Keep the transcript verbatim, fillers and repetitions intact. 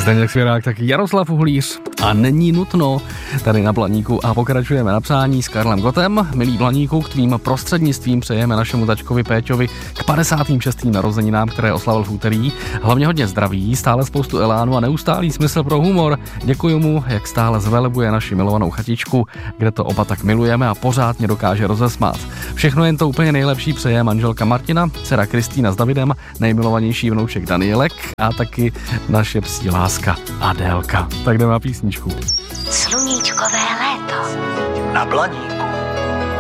Zdeněk Svěrák, taky Jaroslav Uhlíř a Není nutno tady na Blaníku a pokračujeme na přání s Karlem Gotem. Milý Blaníku, k tvým prostřednictvím přejeme našemu tačkovi Péťovi k padesátým šestým narozeninám, které oslavil v úterý. Hlavně hodně zdraví, stále spoustu elánu a neustálý smysl pro humor. Děkuji mu, jak stále zvelebuje naši milovanou chatičku, kde to oba tak milujeme a pořád mě dokáže rozesmát. Všechno jen to úplně nejlepší přeje manželka Martina, dcera Kristýna s Davidem, nejmilovanější vnouček Danielek a taky naše psí láska Adélka. Tak jdeme na písničku. Sluníčkové léto na Blaníku.